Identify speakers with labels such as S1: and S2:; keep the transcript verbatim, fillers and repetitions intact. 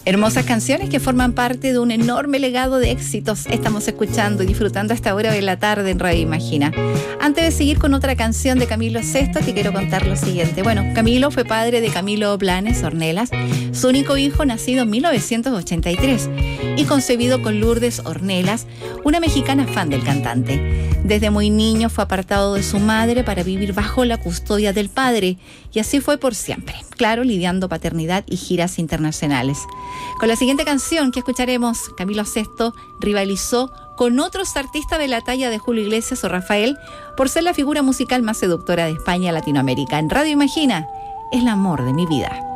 S1: Hermosas canciones que forman parte de un enorme legado de éxitos. Estamos escuchando y disfrutando a esta hora de la tarde en Radio Imagina. Antes de seguir con otra canción de Camilo Sesto, te quiero contar lo siguiente. Bueno, Camilo fue padre de Camilo Blanes Ornelas, su único hijo nacido en mil novecientos ochenta y tres y concebido con Lourdes Ornelas, una mexicana fan del cantante. Desde muy niño fue apartado de su madre para vivir bajo la custodia del padre, y así fue por siempre, claro, lidiando paternidad y giras internacionales. Con la siguiente canción que escucharemos, Camilo Sesto rivalizó con otros artistas de la talla de Julio Iglesias o Rafael por ser la figura musical más seductora de España y Latinoamérica. En Radio Imagina, el amor de mi vida.